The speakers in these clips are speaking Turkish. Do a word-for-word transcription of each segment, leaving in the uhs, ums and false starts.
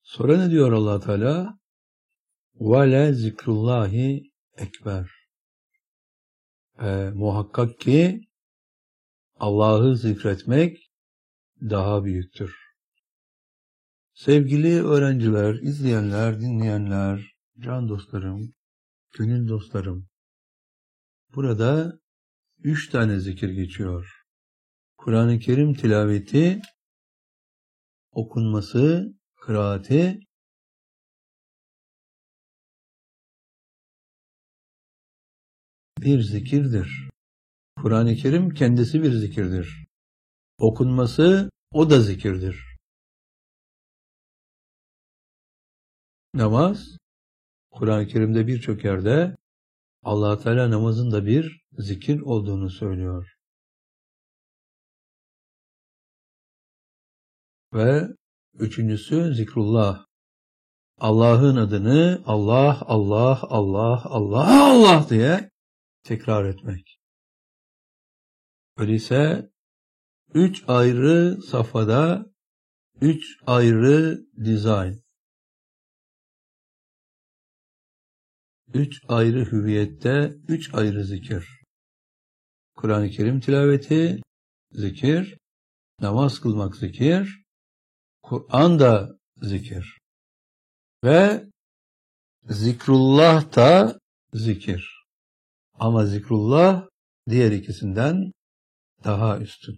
Sonra ne diyor Allah Teala? Ve le zikrullahi ekber. E, muhakkak ki Allah'ı zikretmek daha büyüktür. Sevgili öğrenciler, izleyenler, dinleyenler, can dostlarım, gönül dostlarım, burada üç tane zikir geçiyor. Kur'an-ı Kerim tilaveti, okunması, kıraati, bir zikirdir. Kur'an-ı Kerim kendisi bir zikirdir. Okunması, o da zikirdir. Namaz, Kur'an-ı Kerim'de birçok yerde Allah Teala namazın da bir zikir olduğunu söylüyor. Ve üçüncüsü zikrullah. Allah'ın adını Allah, Allah, Allah, Allah, Allah diye tekrar etmek. Öyleyse üç ayrı safhada, üç ayrı dizayn, üç ayrı hüviyette, üç ayrı zikir. Kur'an-ı Kerim tilaveti, zikir, namaz kılmak zikir, Kur'an da zikir. Ve zikrullah da zikir. Ama zikrullah diğer ikisinden daha üstün.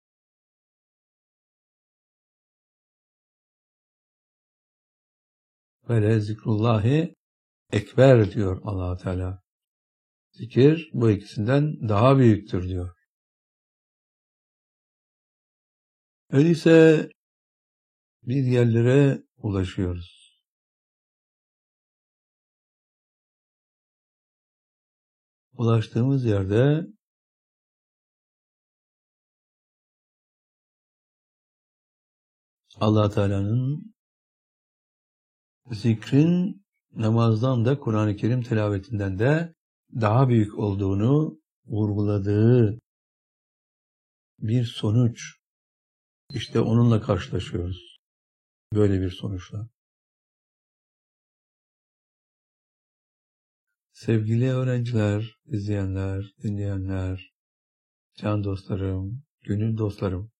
Böyle zikrullahi ekber diyor Allah Teala. Zikir bu ikisinden daha büyüktür diyor. Öyleyse bir yerlere ulaşıyoruz. Ulaştığımız yerde Allah Teala'nın zikrin namazdan da Kur'an-ı Kerim tilavetinden de daha büyük olduğunu vurguladığı bir sonuç. İşte onunla karşılaşıyoruz. Böyle bir sonuçla. Sevgili öğrenciler, izleyenler, dinleyenler, can dostlarım, gönül dostlarım.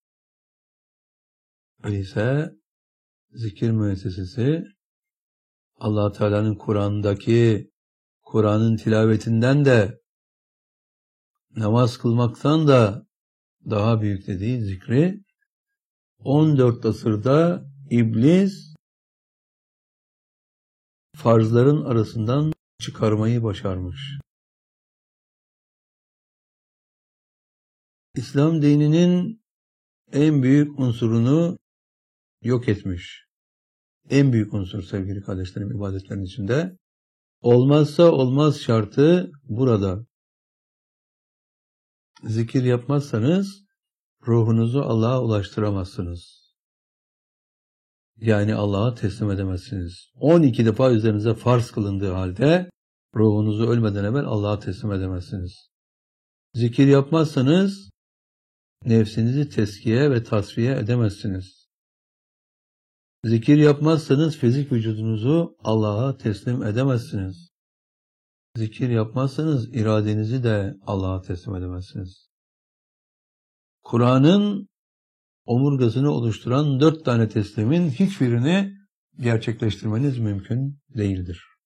Öyleyse zikir müessesesi Allah Teala'nın Kur'an'daki Kur'an'ın tilavetinden de namaz kılmaktan da daha büyük dediği zikri on dört asırda İblis farzların arasından çıkarmayı başarmış. İslam dininin en büyük unsurunu yok etmiş. En büyük unsur sevgili kardeşlerim ibadetlerin içinde. Olmazsa olmaz şartı burada. Zikir yapmazsanız ruhunuzu Allah'a ulaştıramazsınız. Yani Allah'a teslim edemezsiniz. on iki defa üzerinize farz kılındığı halde ruhunuzu ölmeden evvel Allah'a teslim edemezsiniz. Zikir yapmazsanız nefsinizi teskiye ve tasfiye edemezsiniz. Zikir yapmazsanız fizik vücudunuzu Allah'a teslim edemezsiniz. Zikir yapmazsanız iradenizi de Allah'a teslim edemezsiniz. Kur'an'ın omurgasını oluşturan dört tane teslimin hiçbirini gerçekleştirmeniz mümkün değildir.